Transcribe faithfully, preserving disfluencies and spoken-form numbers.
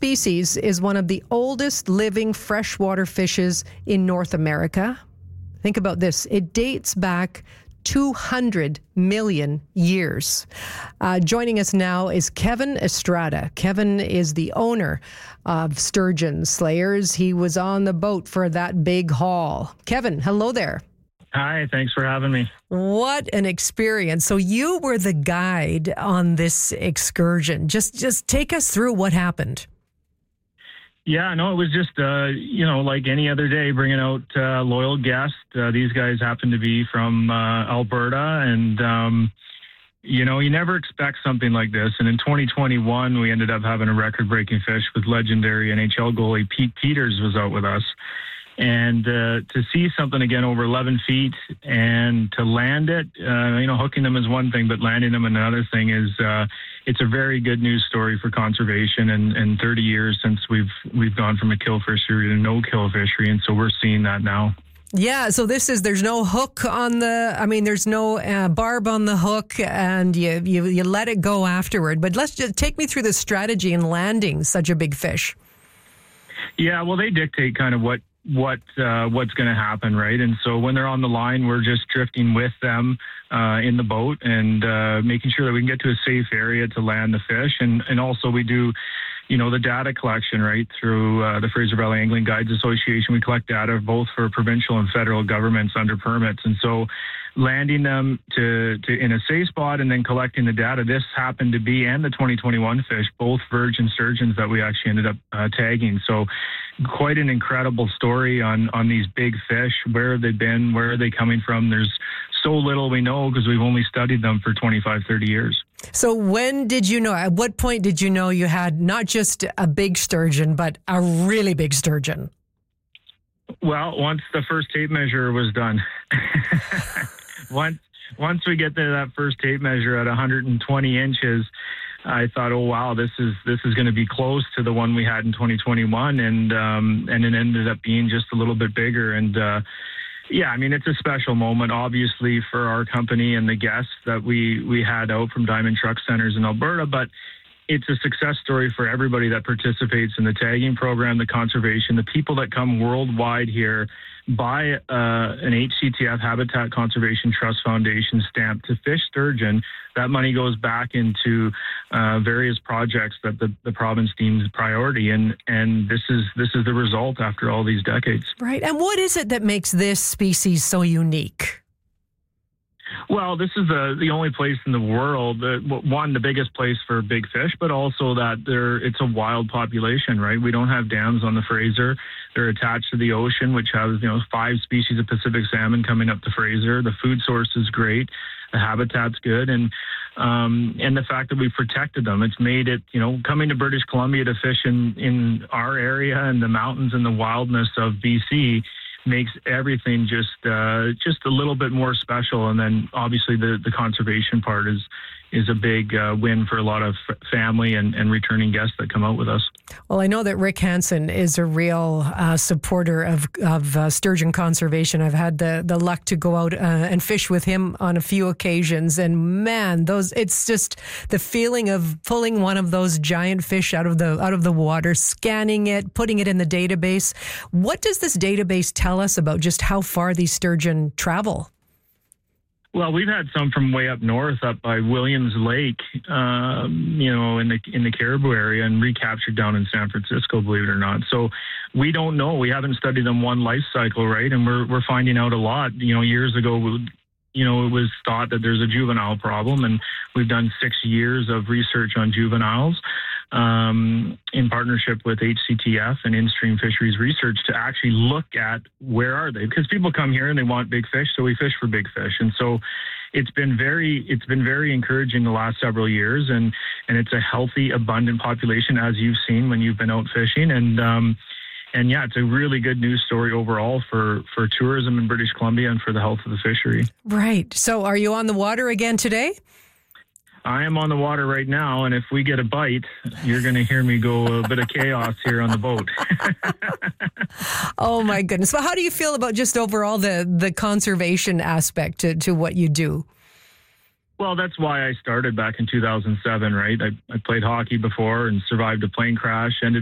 species is one of the oldest living freshwater fishes in North America. Think about this. It dates back two hundred million years. Uh, joining us now is Kevin Estrada. Kevin is the owner of Sturgeon Slayers. He was on the boat for that big haul. Kevin, hello there. Hi, thanks for having me. What an experience. So you were the guide on this excursion. Just just take us through what happened. Yeah, no, it was just, uh, you know, like any other day, bringing out uh, loyal guests. Uh, these guys happen to be from uh, Alberta, and, um, you know, you never expect something like this. And in twenty twenty-one, we ended up having a record-breaking fish with legendary N H L goalie Pete Peters was out with us. And uh, to see something again over eleven feet and to land it, uh, you know, hooking them is one thing, but landing them another thing is, uh, it's a very good news story for conservation. And, and thirty years since we've we've gone from a kill fishery to no kill fishery, and so we're seeing that now. Yeah, so this is, there's no hook on the, I mean, there's no uh, barb on the hook, and you, you you let it go afterward. But let's just take me through the strategy in landing such a big fish. Yeah, well, they dictate kind of what what uh, what's going to happen, right? And so when they're on the line, we're just drifting with them uh, in the boat and uh, making sure that we can get to a safe area to land the fish. And, and also we do, you know, the data collection, right, through uh, the Fraser Valley Angling Guides Association. We collect data both for provincial and federal governments under permits. And so landing them to, to in a safe spot and then collecting the data, this happened to be, and the twenty twenty-one fish, both virgin sturgeons that we actually ended up uh, tagging. So quite an incredible story on, on these big fish. Where have they been? Where are they coming from? There's so little we know because we've only studied them for twenty-five, thirty years. So when did you know, at what point did you know you had not just a big sturgeon, but a really big sturgeon? Well, once the first tape measure was done. once once we get to that first tape measure at one hundred twenty inches, I thought, oh wow, this is this is going to be close to the one we had in twenty twenty-one, and um, and it ended up being just a little bit bigger. And uh, yeah, I mean, it's a special moment, obviously, for our company and the guests that we we had out from Diamond Truck Centers in Alberta, but it's a success story for everybody that participates in the tagging program, the conservation, the people that come worldwide here buy uh, an H C T F Habitat Conservation Trust Foundation stamp to fish sturgeon. That money goes back into uh, various projects that the, the province deems priority, and and this is this is the result after all these decades. Right. And what is it that makes this species so unique? Well, this is the the only place in the world, uh, one, the biggest place for big fish, but also that there it's a wild population, right? We don't have dams on the Fraser. They're attached to the ocean, which has, you know, five species of Pacific salmon coming up the Fraser. The food source is great. The habitat's good. And um, and the fact that we've protected them, it's made it, you know, coming to British Columbia to fish in, in our area and the mountains and the wildness of B C makes everything just uh, just a little bit more special. And then obviously the, the conservation part is is a big uh, win for a lot of f- family and, and returning guests that come out with us. Well, I know that Rick Hansen is a real uh, supporter of, of uh, sturgeon conservation. I've had the, the luck to go out uh, and fish with him on a few occasions. And man, those it's just the feeling of pulling one of those giant fish out of the out of the water, scanning it, putting it in the database. What does this database tell us about just how far these sturgeon travel? Well, we've had some from way up north, up by Williams Lake, um, you know, in the in the Caribou area, and recaptured down in San Francisco, believe it or not. So we don't know. We haven't studied them one life cycle, right? And we're we're finding out a lot. You know, years ago, we, you know, it was thought that there's a juvenile problem, and we've done six years of research on juveniles um, in partnership with H C T F and In-Stream Fisheries Research to actually look at where are they, because people come here and they want big fish, so we fish for big fish. And so it's been very it's been very encouraging the last several years, and and it's a healthy, abundant population, as you've seen when you've been out fishing. And um, And yeah, it's a really good news story overall for, for tourism in British Columbia and for the health of the fishery. Right. So are you on the water again today? I am on the water right now, and if we get a bite, you're going to hear me go a bit of chaos here on the boat. Oh, my goodness. Well, how do you feel about just overall the, the conservation aspect to, to what you do? Well, that's why I started back in two thousand seven, right? I, I played hockey before and survived a plane crash, ended